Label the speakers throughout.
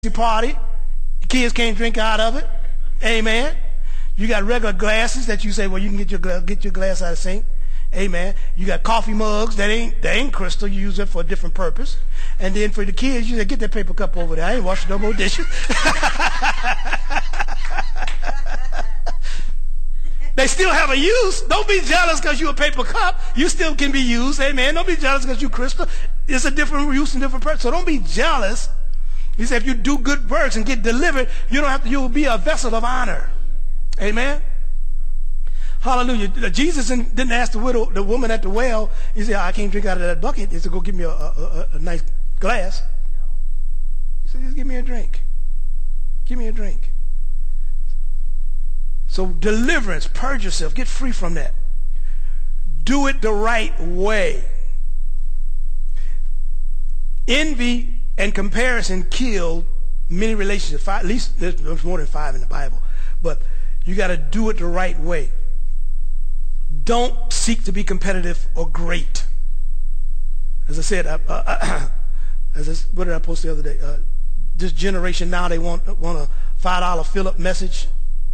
Speaker 1: party. The kids can't drink out of it. Amen. You got regular glasses that you say, well, you can get your glass out of the sink. Amen. You got coffee mugs that ain't crystal. You use it for a different purpose. And then for the kids, you say, get that paper cup over there. I ain't washing no more dishes. They still have a use. Don't be jealous because you're a paper cup. You still can be used. Amen. Don't be jealous because you're crystal. It's a different use and different purpose. So don't be jealous. He said, if you do good works and get delivered, you will be a vessel of honor. Amen. Hallelujah. Jesus didn't ask the woman at the well. He said, I can't drink out of that bucket. He said, go give me a nice glass. He said, just give me a drink. Give me a drink. So deliverance, purge yourself, get free from that. Do it the right way. Envy and comparison kill many relationships. At least there's more than 5 in the Bible. But you got to do it the right way. Don't seek to be competitive or great. As I said, what did I post the other day? This generation now, they want a $5 fill-up message.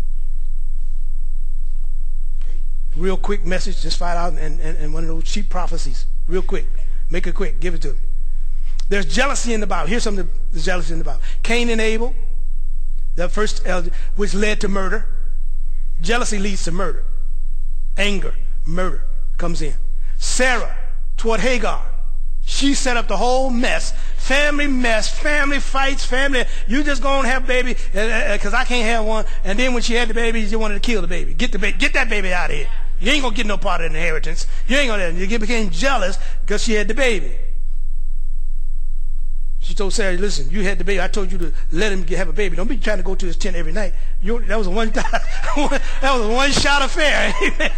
Speaker 1: Real quick message, just $5 and one of those cheap prophecies. Real quick. Make it quick. Give it to me. There's jealousy in the Bible. Here's something there's jealousy in the Bible. Cain and Abel, the first elder, which led to murder. Jealousy leads to murder. Anger, murder comes in. Sarah toward Hagar. She set up the whole mess. Family fights, family. You just go and have baby because I can't have one. And then when she had the baby, she wanted to kill the baby. Get that baby out of here. You ain't going to get no part of the inheritance. You ain't going to. You became jealous because she had the baby. She told Sarah, listen, you had the baby. I told you to let him have a baby. Don't be trying to go to his tent every night. That was a one-shot affair.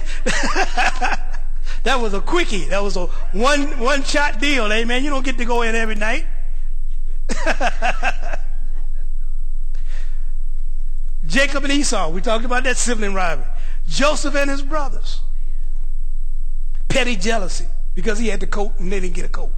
Speaker 1: That was a quickie. That was a one-shot deal. Amen. You don't get to go in every night. Jacob and Esau. We talked about that sibling rivalry. Joseph and his brothers. Petty jealousy because he had the coat and they didn't get a coat.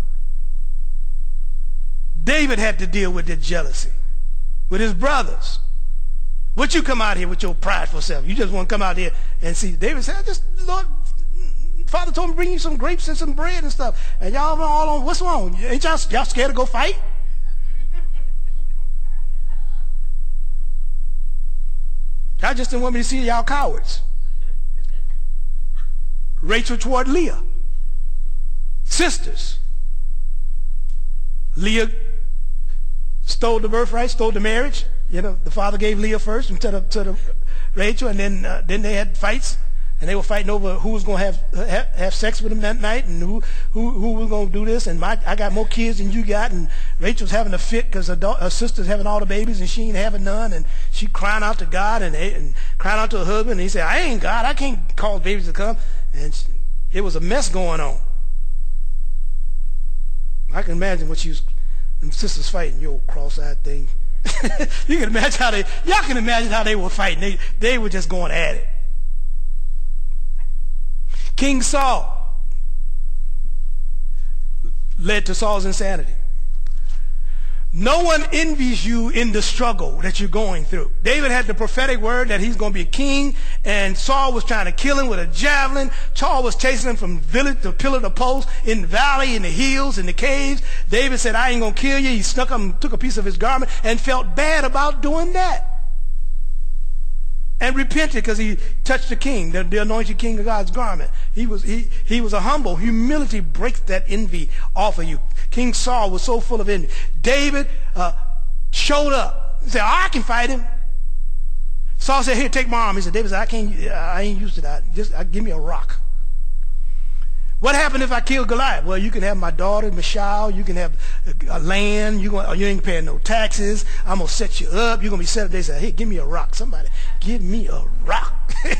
Speaker 1: David had to deal with that jealousy with his brothers. What you come out here with your prideful self? You just want to come out here and see. David said, Lord, Father told me to bring you some grapes and some bread and stuff. And y'all all on, what's wrong? Ain't y'all scared to go fight? I just didn't want me to see y'all cowards. Rachel toward Leah. Sisters. Leah stole the birthright, stole the marriage. The father gave Leah first and to Rachel, and then they had fights, and they were fighting over who was going to have sex with him that night, and who was going to do this. And I got more kids than you got, and Rachel's having a fit because her sister's having all the babies, and she ain't having none, and she crying out to God and crying out to her husband. And he said, I ain't God, I can't cause babies to come. And it was a mess going on. I can imagine what them sisters fighting, you old cross-eyed thing. Y'all can imagine how they were fighting. They were just going at it. King Saul led to Saul's insanity. No one envies you in the struggle that you're going through. David had the prophetic word that he's going to be a king, and Saul was trying to kill him with a javelin. Saul was chasing him from village to pillar to post, in the valley, in the hills, in the caves. David said, I ain't going to kill you. He snuck up, took a piece of his garment, and felt bad about doing that. And repented because he touched the king, the anointed king of God's garment. He was a humble. Humility breaks that envy off of you. King Saul was so full of envy. David showed up. He said, I can fight him. Saul said, here, take my arm. He said, David said, I ain't used to that. Just give me a rock. What happened if I kill Goliath? Well, you can have my daughter, Michal. You can have land. You ain't paying no taxes. I'm going to set you up. You're going to be set up. They say, hey, give me a rock. Somebody, give me a rock.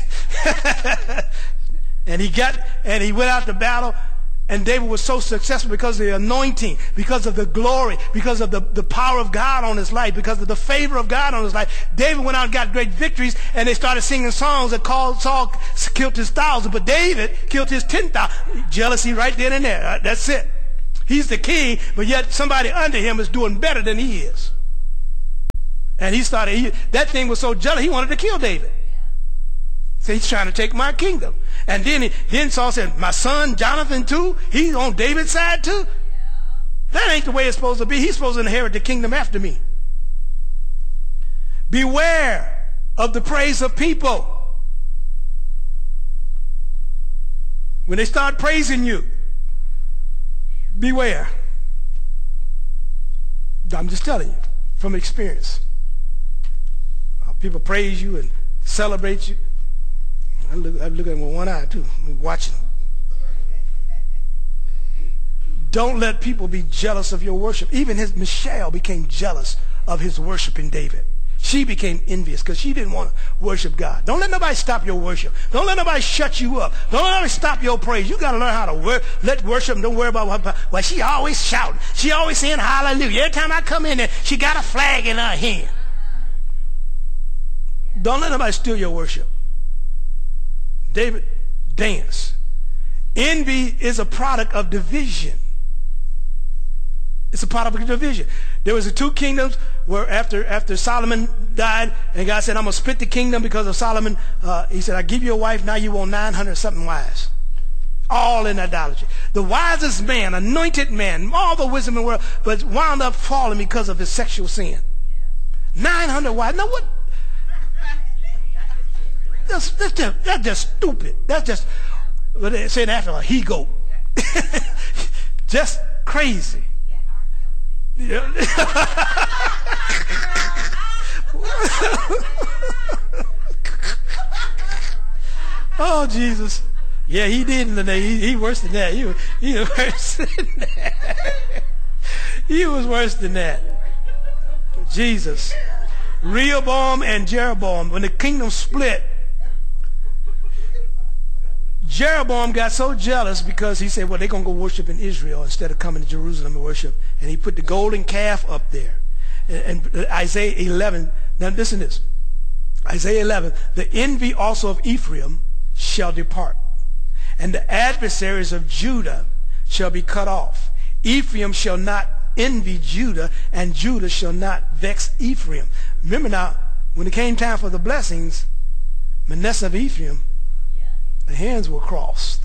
Speaker 1: And he went out to battle. And David was so successful because of the anointing, because of the glory, because of the power of God on his life, because of the favor of God on his life. David went out and got great victories, and they started singing songs that called Saul killed his 1,000, but David killed his 10,000. Jealousy right then and there. That's it. He's the king, but yet somebody under him is doing better than he is. And that thing was so jealous, he wanted to kill David. So he's trying to take my kingdom. And then Saul said, my son Jonathan too, he's on David's side too. That ain't the way it's supposed to be. He's supposed to inherit the kingdom after me. Beware of the praise of people. When they start praising you, beware. I'm just telling you from experience. People praise you and celebrate you. I look at them with one eye too. I'm watching them. Don't let people be jealous of your worship. Even Michelle became jealous of his worshiping David. She became envious because she didn't want to worship God. Don't let nobody stop your worship. Don't let nobody shut you up. Don't let nobody stop your praise. You got to learn how to let worship. Don't worry about what she always shouting. She always saying hallelujah. Every time I come in there, she got a flag in her hand. Don't let nobody steal your worship. David danced. Envy is a product of division. It's a product of division. There was the two kingdoms where after Solomon died, and God said, I'm going to split the kingdom because of Solomon. He said, I give you a wife, now you want 900 something wives. All in idolatry. The wisest man, anointed man, all the wisdom in the world, but wound up falling because of his sexual sin. 900 wives. Now what? That's just stupid. That's just, what they say in Africa, he go. Just crazy. Yeah. Oh, Jesus. Yeah, he did. He worse than that. He was worse than that. He was worse than that. Jesus. Rehoboam and Jeroboam, when the kingdom split, Jeroboam got so jealous because he said, well, they're going to go worship in Israel instead of coming to Jerusalem and worship. And he put the golden calf up there. And Isaiah 11, now listen to this. Isaiah 11, the envy also of Ephraim shall depart, and the adversaries of Judah shall be cut off. Ephraim shall not envy Judah, and Judah shall not vex Ephraim. Remember now, when it came time for the blessings, Manasseh of Ephraim, the hands were crossed.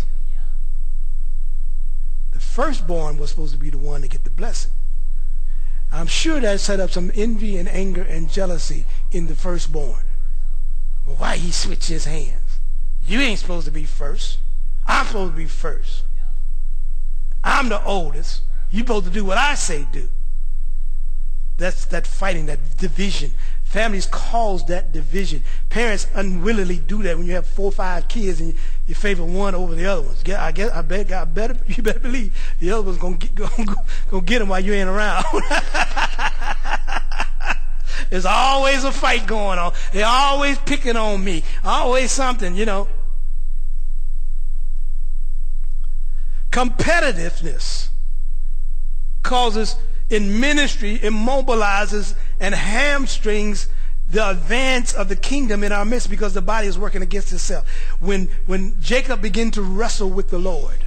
Speaker 1: The firstborn was supposed to be the one to get the blessing. I'm sure that set up some envy and anger and jealousy in the firstborn. Well, why he switched his hands? You ain't supposed to be first. I'm supposed to be first. I'm the oldest. You're supposed to do what I say do. That's that fighting, that division. Families cause that division. Parents unwillingly do that when you have 4 or 5 kids and you favor one over the other ones. You better believe the other one's gonna get them while you ain't around. There's always a fight going on. They're always picking on me. Always something, you know. Competitiveness causes in ministry, immobilizes and hamstrings the advance of the kingdom in our midst because the body is working against itself. When Jacob began to wrestle with the Lord,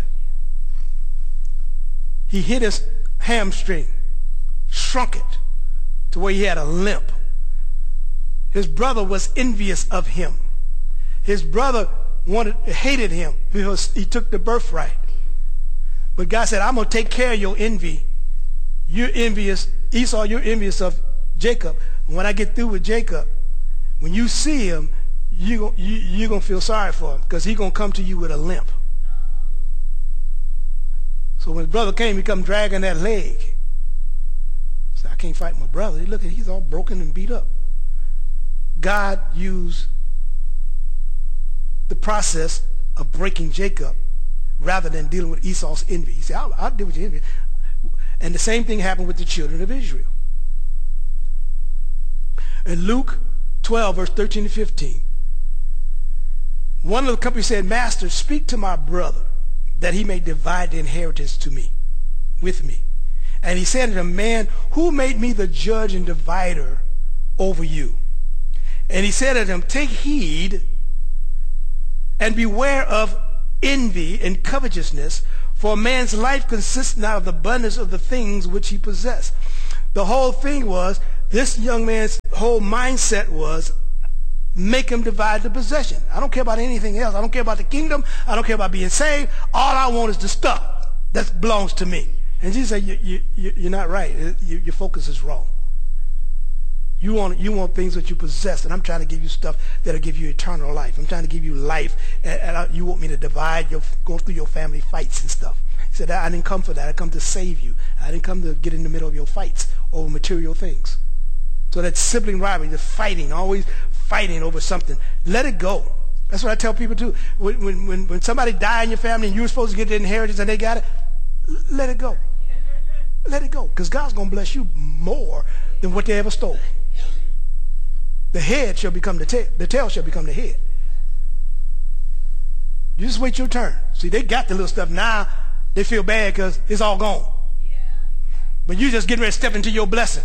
Speaker 1: he hit his hamstring, shrunk it to where he had a limp. His brother was envious of him. His brother hated him because he took the birthright. But God said, I'm going to take care of your envy. You're envious, Esau, you're envious of Jacob. When I get through with Jacob, when you see him, you're going to feel sorry for him because he's going to come to you with a limp. So when his brother came, he come dragging that leg. He said, I can't fight my brother. Look, he's all broken and beat up. God used the process of breaking Jacob rather than dealing with Esau's envy. He said, I'll deal with your envy. And the same thing happened with the children of Israel. In Luke 12, verse 13 to 15, one of the company said, Master, speak to my brother that he may divide the inheritance with me. And he said to him, man, who made me the judge and divider over you? And he said to him, take heed and beware of envy and covetousness, for a man's life consists not of the abundance of the things which he possessed. The whole thing was this young man's whole mindset was, make him divide the possession. I don't care about anything else. I don't care about the kingdom. I don't care about being saved. All I want is the stuff that belongs to me. And Jesus said, you're not right. Your focus is wrong. You want things that you possess, and I'm trying to give you stuff that'll give you eternal life. I'm trying to give you life, and you want me to go through your family fights and stuff. He said, I didn't come for that. I come to save you. I didn't come to get in the middle of your fights over material things. So that sibling rivalry, the fighting, always fighting over something, let it go. That's what I tell people too. When somebody died in your family and you were supposed to get the inheritance and they got it, let it go. Let it go, because God's going to bless you more than what they ever stole. The head shall become the tail. The tail shall become the head. You just wait your turn. See, they got the little stuff now. They feel bad because it's all gone. But you just getting ready to step into your blessing.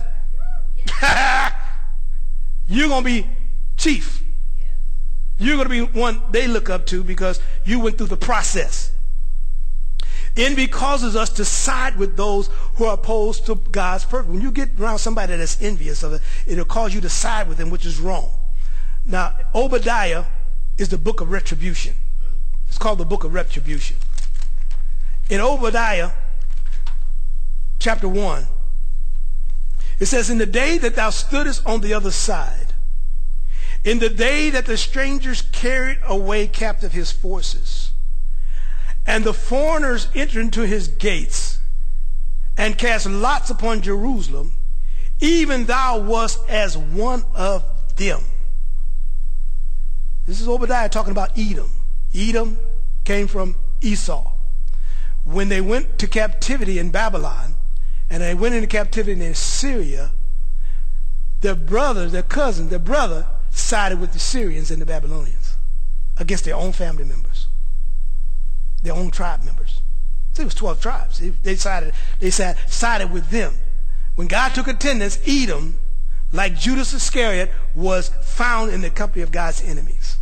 Speaker 1: You're going to be chief. You're going to be one they look up to because you went through the process. Envy causes us to side with those who are opposed to God's purpose. When you get around somebody that's envious of it, it'll cause you to side with them, which is wrong. Now, Obadiah is the book of retribution. It's called the book of retribution. In Obadiah, chapter 1, it says, in the day that thou stoodest on the other side, in the day that the strangers carried away captive his forces, and the foreigners entered into his gates, and cast lots upon Jerusalem, even thou wast as one of them. This is Obadiah talking about Edom. Edom came from Esau. When they went to captivity in Babylon, and they went into captivity in Syria, their brother sided with the Syrians and the Babylonians against their own family members, their own tribe members. See, it was 12 tribes. They sided with them. When God took attendance, Edom, like Judas Iscariot, was found in the company of God's enemies.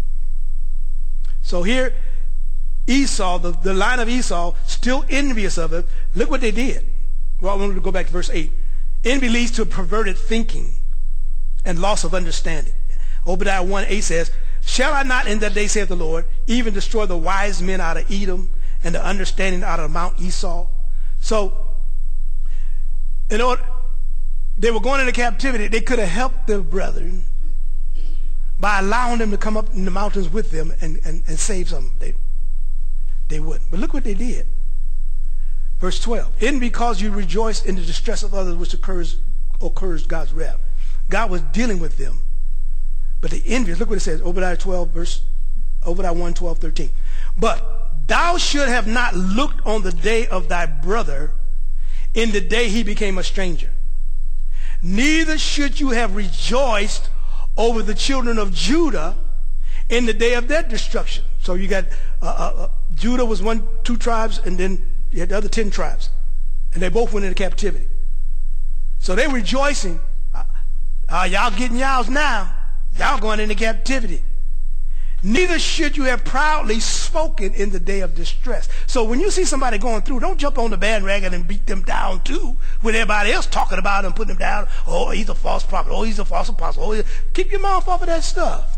Speaker 1: So here, Esau, the line of Esau, still envious of it. Look what they did. Well, I want to go back to verse 8. Envy leads to perverted thinking and loss of understanding. Obadiah 1:8 says, shall I not in that day, saith the Lord, even destroy the wise men out of Edom and the understanding out of Mount Esau? So, in order, they were going into captivity. They could have helped their brethren by allowing them to come up in the mountains with them and save some. They wouldn't. But look what they did. Verse 12. Envy causes you to rejoice in the distress of others, which occurs God's wrath. God was dealing with them. But the envious, look what it says, Obadiah 1, 12, 13. But thou should have not looked on the day of thy brother in the day he became a stranger. Neither should you have rejoiced over the children of Judah in the day of their destruction. So you got, Judah was 2 tribes, and then you had the other 10 tribes. And they both went into captivity. So they rejoicing. Y'all getting y'all's now. Y'all going into captivity. Neither should you have proudly spoken in the day of distress. So when you see somebody going through, don't jump on the bandwagon and beat them down too, with everybody else talking about them, putting them down. Oh, he's a false prophet. Oh, he's a false apostle. Oh, keep your mouth off of that stuff.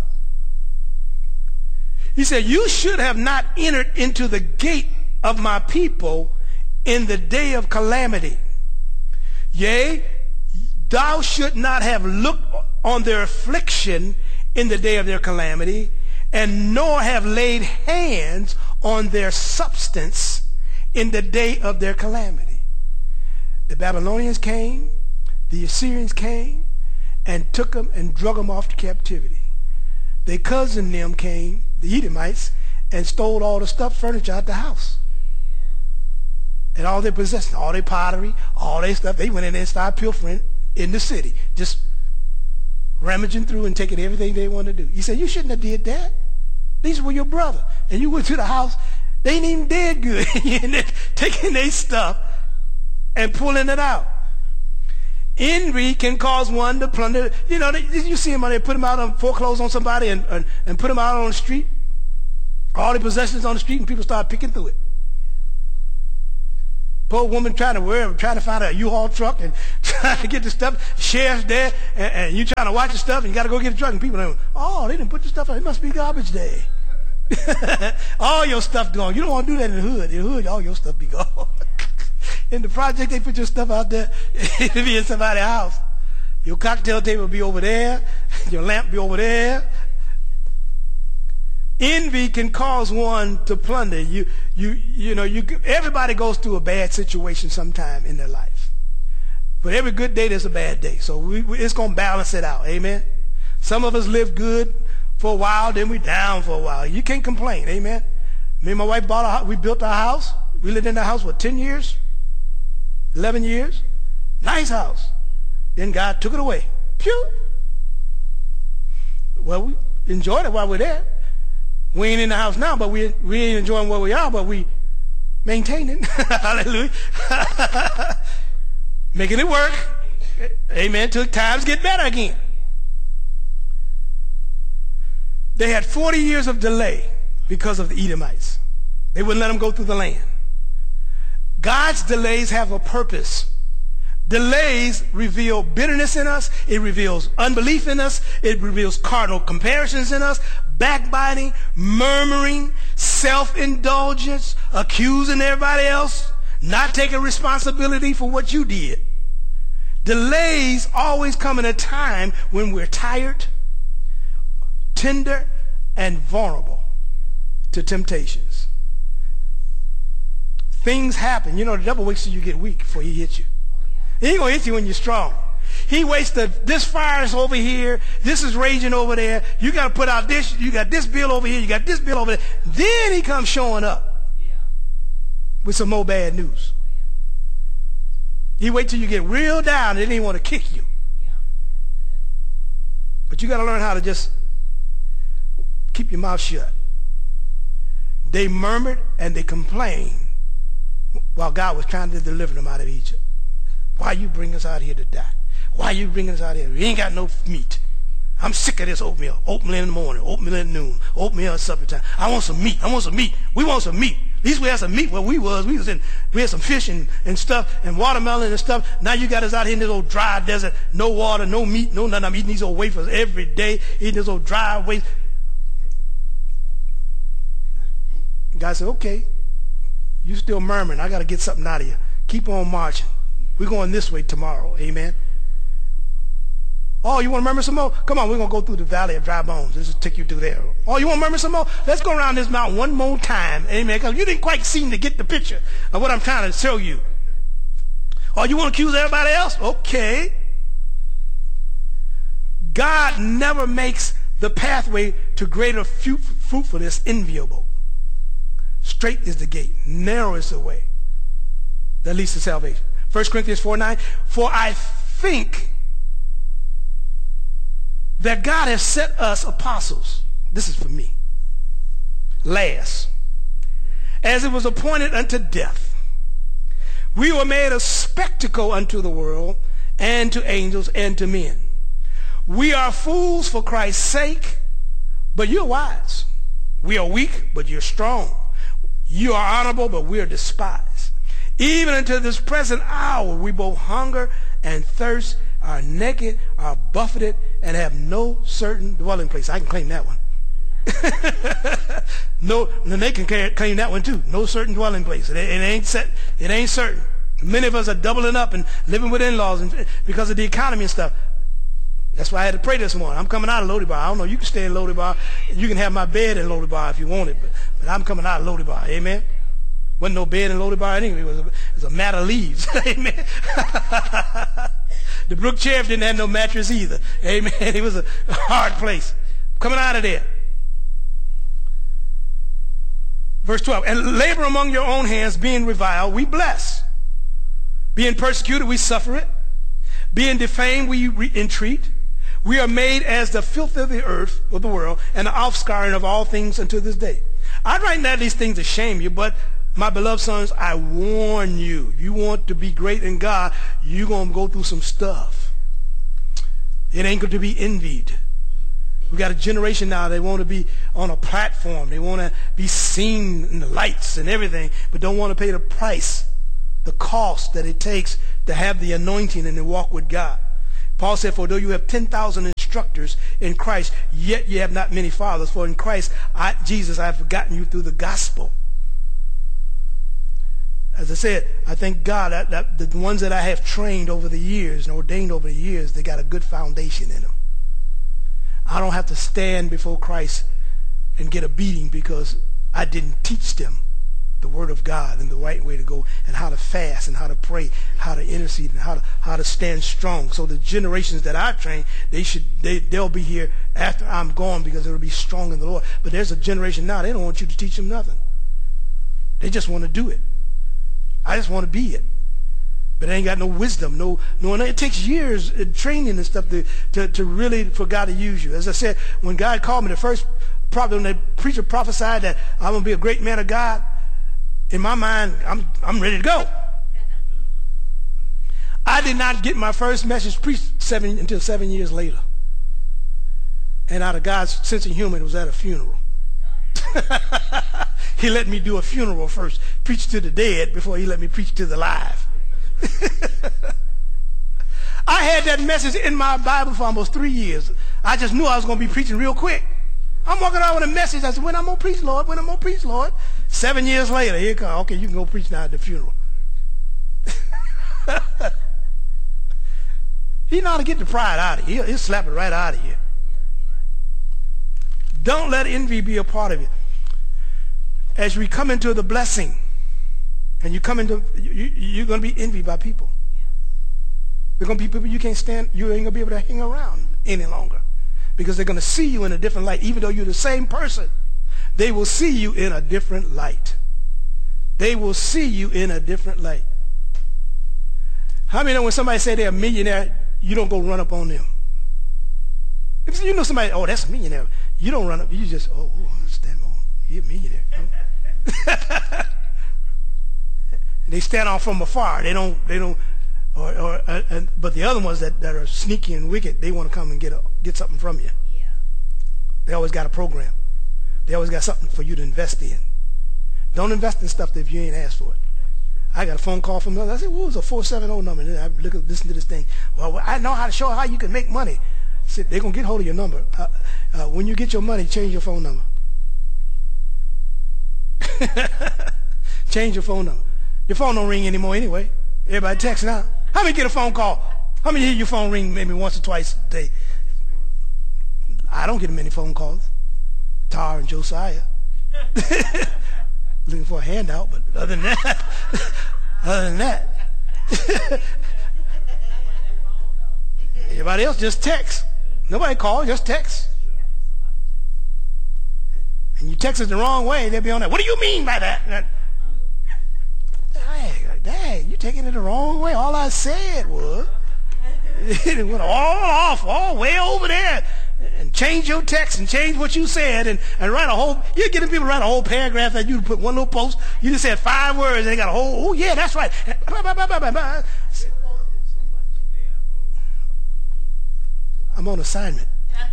Speaker 1: He said, you should have not entered into the gate of my people in the day of calamity. Yea, thou should not have looked on their affliction in the day of their calamity, and nor have laid hands on their substance in the day of their calamity. The Babylonians came, the Assyrians came, and took them and drug them off to captivity. Their cousin them came, the Edomites, and stole all the stuff, furniture out the house. And all their possessions, all their pottery, all their stuff, they went in there and started pilfering in the city, just rummaging through and taking everything they wanted to do. He said, you shouldn't have did that. These were your brother. And you went to the house, they ain't even dead good. And taking their stuff and pulling it out. Envy can cause one to plunder. You know, you see them when they put them out on foreclose on somebody and put them out on the street. All the possessions on the street, and people start picking through it. Poor woman trying to find a U-Haul truck and trying to get the stuff. Sheriff's there, and you trying to watch the stuff, and you got to go get the truck. And people are, oh, they didn't put the stuff out. It must be garbage day. All your stuff gone. You don't want to do that in the hood. In the hood, all your stuff be gone. In the project, they put your stuff out there. It'll be in somebody's house. Your cocktail table will be over there. Your lamp be over there. Envy can cause one to plunder. Everybody goes through a bad situation sometime in their life. But every good day, there's a bad day. So it's going to balance it out. Amen. Some of us live good for a while, then we down for a while. You can't complain. Amen. Me and my wife we built our house. We lived in the house for 10 years, 11 years. Nice house. Then God took it away. Pew. Well, we enjoyed it while we're there. We ain't in the house now, but we ain't enjoying where we are, but we maintain it. Hallelujah. Making it work. Amen. Till times get better again. They had 40 years of delay because of the Edomites. They wouldn't let them go through the land. God's delays have a purpose. Delays reveal bitterness in us. It reveals unbelief in us. It reveals carnal comparisons in us, backbiting, murmuring, self-indulgence, accusing everybody else, not taking responsibility for what you did. Delays always come in a time when we're tired, tender, and vulnerable to temptations. Things happen. The devil waits till you get weak before he hits you. He ain't going to hit you when you're strong. He waits till this fire is over here, this is raging over there, you got to put out this, you got this bill over here, you got this bill over there. Then he comes showing up with some more bad news. He waits till you get real down and then he want to kick you. But you got to learn how to just keep your mouth shut. They murmured and they complained while God was trying to deliver them out of Egypt. Why you bring us out here to die? Why you bringing us out here? We ain't got no meat. I'm sick of this oatmeal. Oatmeal in the morning, oatmeal at noon, oatmeal at supper time. I want some meat. I want some meat. We want some meat. At least we had some meat where we had some fish and stuff and watermelon and stuff. Now you got us out here in this old dry desert, no water, no meat, no nothing. I'm eating these old wafers every day, eating this old dry wafer. God said, okay, you still murmuring. I got to get something out of you. Keep on marching. We're going this way tomorrow. Amen. Oh, you want to murmur some more? Come on, we're going to go through the valley of dry bones. Let's just take you through there. Oh, you want to murmur some more? Let's go around this mountain one more time. Amen. Because you didn't quite seem to get the picture of what I'm trying to show you. Oh, you want to accuse everybody else? Okay. God never makes the pathway to greater fruitfulness enviable. Straight is the gate. Narrow is the way that leads to salvation. 1 Corinthians 4:9, for I think that God has set us apostles. This is for me. Last, as it was appointed unto death, we were made a spectacle unto the world and to angels and to men. We are fools for Christ's sake, but you're wise. We are weak, but you're strong. You are honorable, but we are despised. Even unto this present hour, we both hunger and thirst, are naked, are buffeted, and have no certain dwelling place. I can claim that one. No, and they can claim that one too. No certain dwelling place. It ain't set. It ain't certain. Many of us are doubling up and living with in-laws because of the economy and stuff. That's why I had to pray this morning. I'm coming out of Lodi Bar. I don't know. You can stay in Lodi Bar. You can have my bed in Lodi Bar if you want it. But I'm coming out of Lodi Bar. Amen. Wasn't no bed in Lodi Bar anyway. It was a mat of leaves. Amen. The Brook Sheriff didn't have no mattress either. Amen. It was a hard place. Coming out of there. Verse 12. And labor among your own hands, being reviled, we bless. Being persecuted, we suffer it. Being defamed, we entreat. We are made as the filth of the earth, of the world, and the offscouring of all things unto this day. I'd write down these things to shame you, but my beloved sons, I warn you. If you want to be great in God, you're going to go through some stuff. It ain't going to be envied. We got a generation now, they want to be on a platform. They want to be seen in the lights and everything, but don't want to pay the price the cost that it takes to have the anointing and to walk with God. Paul said, for though you have 10,000 instructors in Christ, yet you have not many fathers. For in Christ, Jesus, I have forgotten you through the gospel. As I said, I thank God that the ones that I have trained over the years and ordained over the years, they got a good foundation in them. I don't have to stand before Christ and get a beating because I didn't teach them the word of God and the right way to go and how to fast and how to pray, how to intercede and how to stand strong. So the generations that I train, they'll be here after I'm gone because they'll be strong in the Lord. But there's a generation now, they don't want you to teach them nothing. They just want to do it. I just want to be it. But they ain't got no wisdom, no. It takes years of training and stuff to really, for God to use you. As I said, when God called me, the first, probably when the preacher prophesied that I'm going to be a great man of God, in my mind, I'm ready to go. I did not get my first message preached until 7 years later. And out of God's sense of humor, it was at a funeral. He let me do a funeral first, preach to the dead before he let me preach to the live. I had that message in my Bible for almost 3 years. I just knew I was going to be preaching real quick. I'm walking around with a message. I said, when I'm going to preach, Lord? When I'm going to preach, Lord? 7 years later, here it comes. Okay, you can go preach now at the funeral. He know how to get the pride out of you. He'll slap it right out of you. Don't let envy be a part of you. As we come into the blessing, and you come into, you're going to be envied by people. There are going to be people you can't stand, you ain't going to be able to hang around any longer. Because they're going to see you in a different light. Even though you're the same person, they will see you in a different light. They will see you in a different light. How many know when somebody say they're a millionaire, you don't go run up on them? If you know somebody, oh, that's a millionaire, you don't run up, you just, oh, stand on, he's a millionaire. They stand off from afar. They don't. But the other ones that are sneaky and wicked, they want to come and get something from you. Yeah. They always got a program. They always got something for you to invest in. Don't invest in stuff if you ain't asked for it. I got a phone call from them. I said, "What was a 470 number?" And I listen to this thing. Well, I know how to show how you can make money. I said, they're gonna get hold of your number. When you get your money, change your phone number. Change your phone number. Your phone don't ring anymore anyway. Everybody text now. How many get a phone call? How many hear your phone ring maybe once or twice a day? I don't get many phone calls. Tar and Josiah. Looking for a handout, but other than that, everybody else just text. Nobody calls, just text. And you text it the wrong way, they'll be on that. What do you mean by that? Dang, you're taking it the wrong way. All I said was, it went all off, all way over there. And change your text and change what you said and write a whole, you're getting people to write a whole paragraph that you put one little post. You just said 5 words and they got a whole, oh yeah, that's right. I'm on assignment.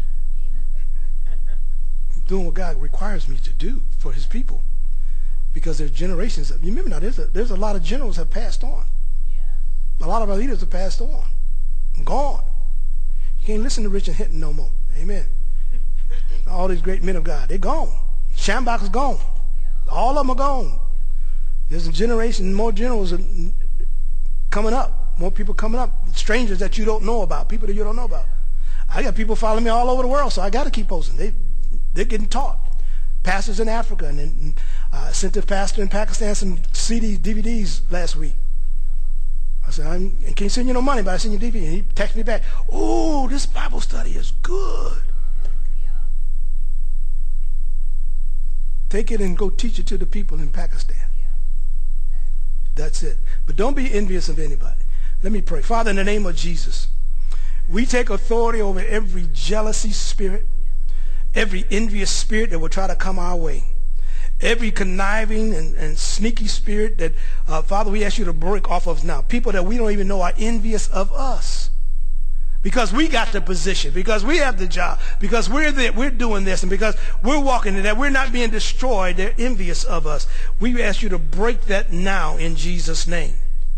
Speaker 1: I'm doing what God requires me to do for his people. Because there's generations. You remember now, there's a lot of generals have passed on. A lot of our leaders have passed on. Gone. You can't listen to Richard Hinton no more. Amen. All these great men of God, they're gone. Schambach is gone. All of them are gone. There's a generation, more generals are coming up. More people coming up. Strangers that you don't know about. People that you don't know about. I got people following me all over the world, so I got to keep posting. They're getting taught. Pastors in Africa, and I sent the pastor in Pakistan some CDs, DVDs last week. I said, I can't send you no money, but I send you DVD. And he texted me back, oh, this Bible study is good. Take it and go teach it to the people in Pakistan. That's it. But don't be envious of anybody. Let me pray. Father, in the name of Jesus, we take authority over every jealousy spirit, every envious spirit that will try to come our way. Every conniving and sneaky spirit that, Father, we ask you to break off of now. People that we don't even know are envious of us. Because we got the position, because we have the job, because we're doing this, and because we're walking in that, we're not being destroyed, they're envious of us. We ask you to break that now in Jesus' name.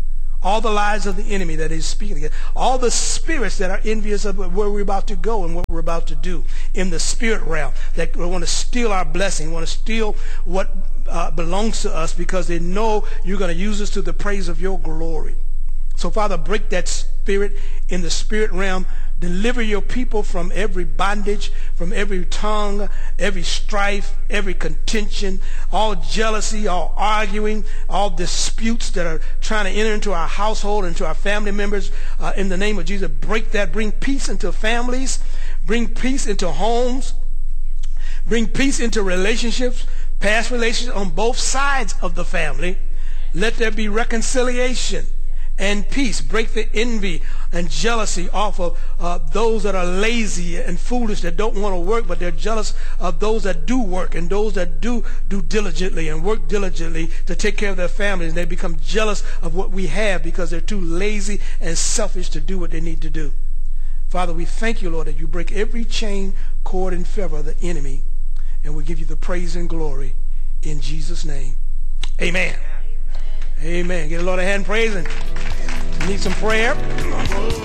Speaker 1: all the lies of the enemy that is speaking against, all the spirits that are envious of where we're about to go and what we're about to do in the spirit realm, that want to steal our blessing, want to steal what belongs to us, because they know you're going to use us to the praise of your glory. So, Father, break that spirit in the spirit realm. Deliver your people from every bondage, from every tongue, every strife, every contention, all jealousy, all arguing, all disputes that are trying to enter into our household, into our family members. In the name of Jesus, break that. Bring peace into families. Bring peace into homes. Bring peace into relationships, past relationships on both sides of the family. Let there be reconciliation and peace. Break the envy and jealousy off of those that are lazy and foolish, that don't want to work, but they're jealous of those that do work and those that do diligently and work diligently to take care of their families. And they become jealous of what we have because they're too lazy and selfish to do what they need to do. Father, we thank you, Lord, that you break every chain, cord, and fetter of the enemy, and we give you the praise and glory in Jesus' name. Amen. Amen. Get a Lord a hand praising. Need some prayer?